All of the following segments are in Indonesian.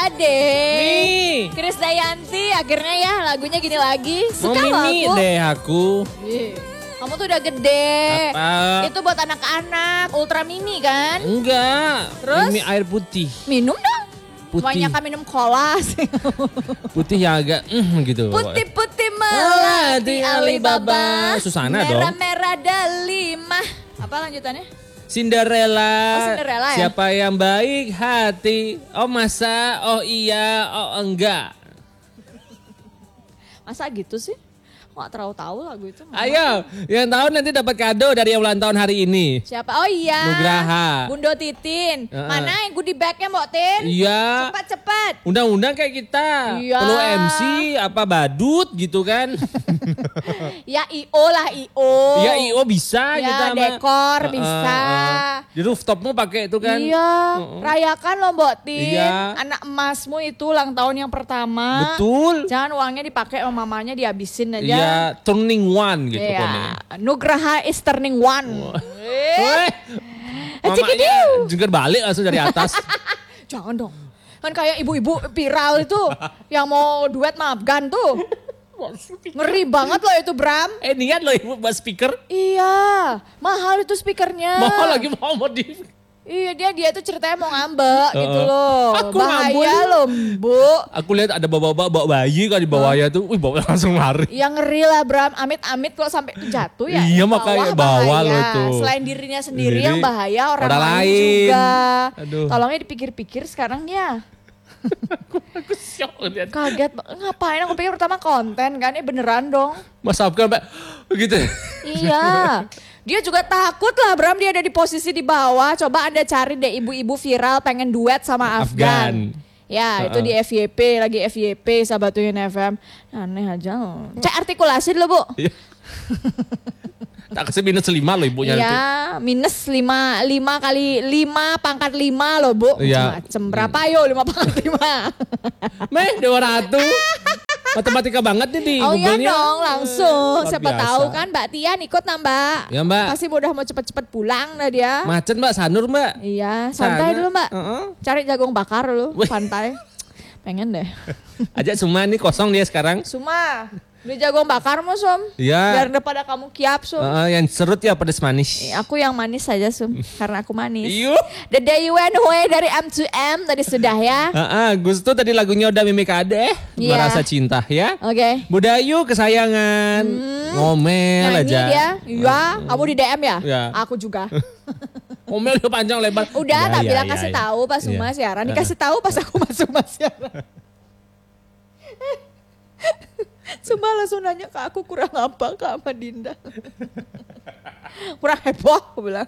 deh. Nih. Krisdayanti akhirnya ya lagunya gini lagi. Mau Suka loh mimi aku. deh aku. Kamu tuh udah gede. Apa? Itu buat anak-anak, ultra mini kan? Enggak. Terus? Mimi air putih. Minum dong. Putih. Kebanyakan minum cola sih. Putih yang agak gitu. Putih-putih melati Alibaba. Susana dong. Merah-merah delimah. Apa lanjutannya? Cinderella. Oh, Cinderella ya? Siapa yang baik hati? Oh masa? Oh iya? Oh enggak? Masa gitu sih? Nggak terlalu tahu lagu itu. Ayo, yang tahu nanti dapat kado dari yang ulang tahun hari ini. Siapa? Oh iya. Nugraha. Bundo Titin. Mana yang goodie bagnya Mbak Tin? Iya. Cepat-cepat. Undang-undang kayak kita. Iya. Perlu MC apa badut gitu kan. Ya IO lah IO. Ya IO bisa Ya kita mah. dekor bisa. Di rooftopmu pakai itu kan. Iya. Rayakan loh Mbak Tin. Iya. Anak emasmu itu ulang tahun yang pertama. Betul. Jangan uangnya dipakai sama mamanya dihabisin aja. Iya, turning one gitu Iya. pokoknya. Nugraha is turning one. Weh, mamanya jungkir balik langsung dari atas. Jangan dong. Kan kayak ibu-ibu viral itu yang mau duet sama Afgan tuh. Ngeri banget loh itu Bram. Niat loh ibu buat speaker. Iya, mahal itu speakernya. Mau lagi mau modif. Iya dia itu ceritanya mau ngambek gitu loh. Aku Bahaya ngambek. loh Bu. Aku lihat ada bawa bayi kan di bawahnya tuh. Wih bawa langsung lari. Yang ngeri lah Bram, amit-amit kalau sampai itu jatuh ya. Iya, Ke makanya bahaya. bawah loh tuh. Selain dirinya sendiri Sendiri, yang bahaya, orang orang lain lain. juga. Aduh. Tolongnya dipikir-pikir sekarang ya. Aku syok lihat. Kaget, ngapain aku pikir pertama konten kan, ini beneran dong. Mas Afgan Mbak gitu. Iya, dia juga takut lah Bram, dia ada di posisi di bawah. Coba Anda cari deh ibu-ibu viral pengen duet sama Afgan. Ya itu di FYP, lagi FYP Sabatuin FM. Aneh aja loh. Cek artikulasi dulu Bu. Iya. Tak kasih minus 5 loh ibunya itu. Ya minus 5 kali 5 pangkat 5 loh Bu. Iya. Macem berapa yo 5 pangkat 5. Meh 200. Matematika banget nih di Oh iya Google-nya. dong langsung. Luar Siapa biasa. tahu kan Mbak Tian ikut nah Mbak. Ya, Mbak. Pasti udah mau cepet-cepet pulang dah dia. Macet Mbak, Sanur Mbak. Iya, santai Sana. dulu Mbak. Heeh. Cari jagung bakar dulu, Wih. pantai. Pengen deh. Ajak Suma nih kosong dia sekarang. Suma, beli jagung bakar mau Sum. Iya. Biar daripada kamu kiap Sum. Yang serut ya pedas manis. Aku yang manis saja Sum, karena aku manis. Iyo. The Day You Went Away dari M2M tadi sudah ya. Gus tuh tadi lagunya udah Mimi Kade. Iya. Merasa cinta ya. Oke. Budayu kesayangan. Ngomel Nyanyi aja. dia, iya. Kamu di DM ya? Iya. Aku juga. Ngomel udah panjang lebar. Udah, Ya, tak ya, bilang ya, kasih ya. tahu pas Suma Iya. siaran. Dikasih tahu pas aku masuk siaran. Suma langsung nanya ke aku kurang apa Kak sama Dinda. Kurang heboh aku bilang.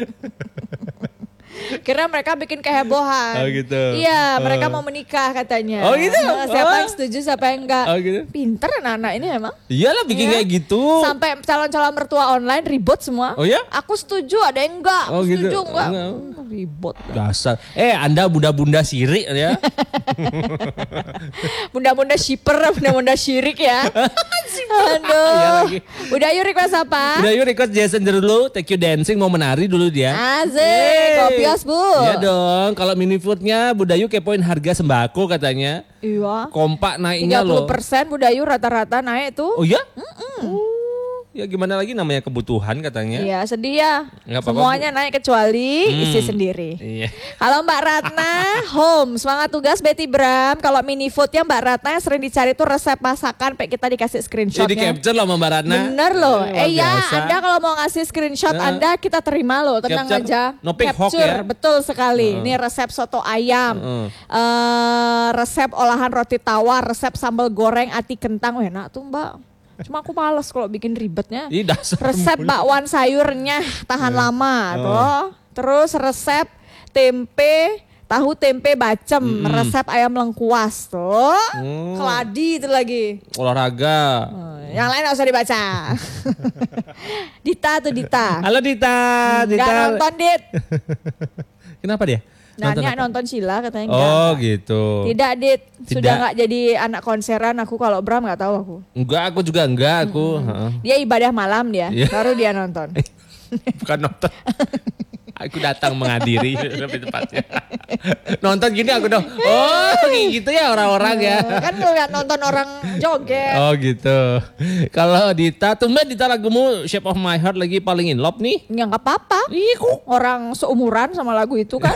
Kira mereka bikin kehebohan. Oh, gitu. Iya, Oh. mereka mau menikah katanya. Oh, gitu? Siapa Oh. yang setuju, siapa yang enggak. Oh, gitu. Pinter anak-anak ini emang. Iyalah bikin Iya. kayak gitu. Sampai calon-calon mertua online ribut semua. Oh ya? Aku setuju, ada yang enggak. Oh, Aku gitu. setuju, enggak. Enggak. Ribut. Dasar. Anda bunda-bunda sirik ya. Bunda-bunda shipper, bunda-bunda syirik ya. Aduh. Iya lagi. Udah yuk request apa? Udah yuk request Jason dulu. Take You Dancing mau menari dulu dia. Asik, kopios Bu. Iya dong. Kalau mini foodnya Budayu kepoin harga sembako katanya. Iya. Kompak naiknya loh. 30% Budayu rata-rata naik tuh. Oh ya? Ya gimana lagi namanya kebutuhan katanya. Iya sedih ya. Nggak apa-apa, Semuanya naik kecuali isi sendiri. Iya. Kalau Mbak Ratna, home semangat tugas Betty Bram. Kalau mini foodnya Mbak Ratna yang sering dicari tuh resep masakan, kayak kita dikasih Jadi screenshotnya. capture loh sama Mbak Ratna. Bener loh. Luar Ya, biasa. Anda kalau mau ngasih screenshot Anda kita terima loh, tenang Capture, aja. no pick hook Capture, ya? betul sekali. Ini resep soto ayam, resep olahan roti tawar, resep sambal goreng ati kentang. Wah, enak tuh Mbak. Cuma aku males kalau bikin ribetnya. Ih, dasar Resep mulu. bakwan sayurnya tahan lama tuh. Terus resep tempe, tahu tempe bacem, resep ayam lengkuas tuh. Keladi itu lagi. Olahraga. Yang lain gak usah dibaca. Dita tuh Dita. Halo Dita. Gak nonton Dit. Kenapa dia? Nanya apa? nonton Sheila katanya Oh enggak. gitu. Tidak Dit. Sudah Tidak. gak jadi anak konseran aku, kalau Bram gak tahu aku. Enggak, aku juga enggak. Aku heeh. Dia ibadah malam dia, Iya. baru dia nonton. Bukan nonton. Aku datang menghadiri lebih tepatnya. Nonton gini aku dong. Oh gitu ya orang-orang ya. Kan lu lihat nonton orang joget. Oh gitu. Kalau Dita, tumben Dita lagumu Shape of My Heart lagi paling in love nih. Ya nggak apa-apa. Ih kok Orang seumuran sama lagu itu kan.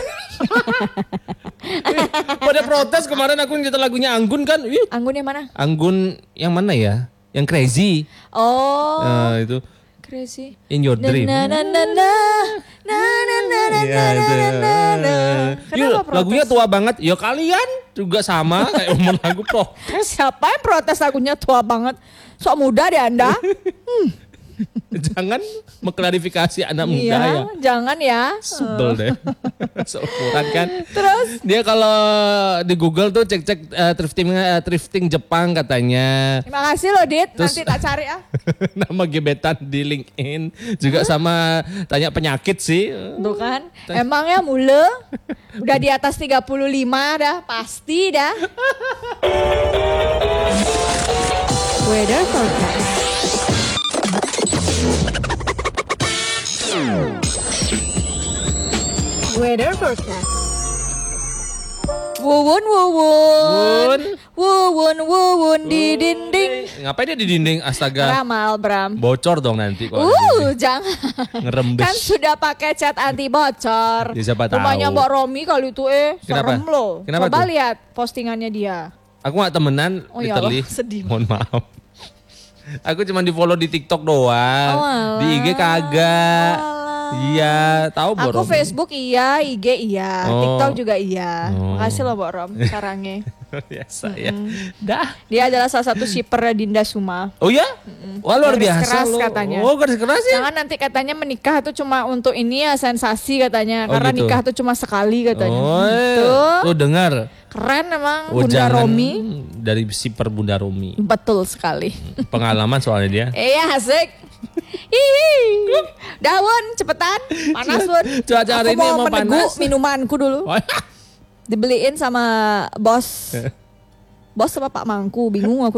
pada protes kemarin aku nyetel lagunya Anggun kan. Ih, Anggun yang mana? Anggun yang mana ya? Yang Crazy. Oh. Itu Crazy. In Your Dream. Na na na na na na na na Iya, na itu. na na na. Kenapa Yuk, protes? lagunya tua banget. Ya kalian juga sama kayak umur lagu protes. Siapa yang protes lagunya tua banget? Sok muda deh Anda. Jangan mengklarifikasi anak muda ya. Iya, jangan ya. Sebel deh. Seukuran kan. Terus Dia kalau di Google tuh cek-cek thrifting Jepang katanya. terima kasih loh Dit, Terus- nanti tak cari ah. Nama gebetan di LinkedIn juga sama tanya penyakit sih. Tuh kan, emangnya mule udah di atas 35 dah, pasti dah. Weather forecast. Weather forecast. Wuwun wuwun. Wuwun wuwun di dinding. Ngapain dia di dinding? Astaga. Ramal Bram. Bocor dong nanti kalau di dinding. Jangan. Ngerembes. Kan sudah pakai cat anti bocor. Ya, siapa tahu. Rumahnya Mbak Romi kali itu Kenapa? serem loh. Kenapa Coba tuh? lihat postingannya dia. Aku gak temenan, Oh ya Allah, literally. sedih. Mohon maaf. Aku cuma di follow di TikTok doang. Oh, alah. Di IG kagak. Alah. Iya, tahu Aku Borom. Facebook iya, IG iya, Oh. TikTok juga iya. Oh. Makasih loh Mbak Rom sarangnya. Biasa ya. Dah. Dia adalah salah satu shipper Dinda Suma. Oh ya? Wah luar Garis biasa keras lo. katanya. Oh garis keras ya? Jangan nanti katanya menikah tuh cuma untuk ini ya sensasi katanya. Oh, Karena gitu. nikah tuh cuma sekali katanya. Oh, Tuh, tuh dengar. keren emang Oh, Bunda jangan. Romi. Dari si per Bunda Romi. Betul sekali. Pengalaman soalnya dia. Iya asik. Hihi. Daun cepetan. Panas Bun. Cuaca hari Aku ini mau emang meneguk panas. minumanku dulu. Oh, Dibeliin sama bos. Bos sama Pak Mangku. Bingung aku